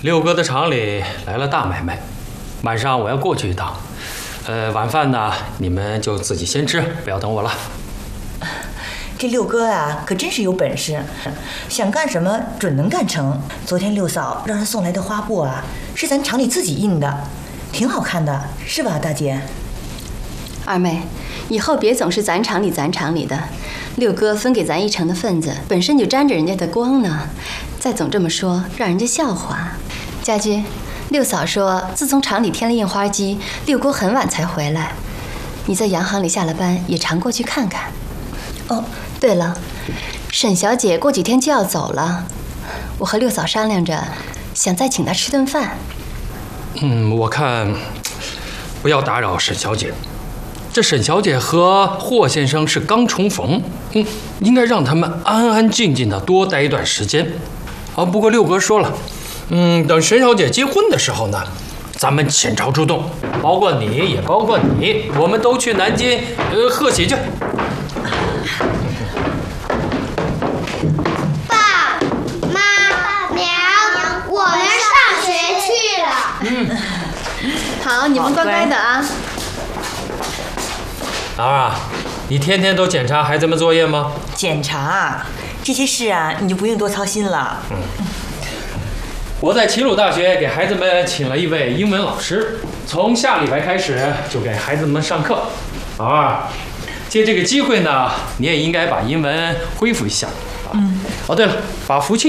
六哥的厂里来了大买卖，晚上我要过去一趟。晚饭呢，你们就自己先吃，不要等我了。 这六哥啊，可真是有本事，想干什么准能干成。昨天六嫂让他送来的花布啊，是咱厂里自己印的，挺好看的，是吧，大姐？ 二妹，以后别总是咱厂里的，六哥分给咱1成的份子，本身就沾着人家的光呢，再总这么说，让人家笑话。家驹，六嫂说，自从厂里添了印花机，六哥很晚才回来。你在洋行里下了班，也常过去看看。哦，对了，沈小姐过几天就要走了，我和六嫂商量着，想再请她吃顿饭。 我看不要打扰沈小姐。这沈小姐和霍先生是刚重逢，应该让他们安安静静的多待一段时间。不过六哥说了，等沈小姐结婚的时候呢，咱们前朝出动，包括你也包括你，我们都去南京贺喜去。 爸妈娘，我们上学去了。 好，你们乖乖的啊。 老二啊，你天天都检查孩子们作业吗？ 检查这些事啊，你就不用多操心了。 我在齐鲁大学给孩子们请了一位英文老师，从下礼拜开始就给孩子们上课。老二，借这个机会呢，你也应该把英文恢复一下。对了，把福庆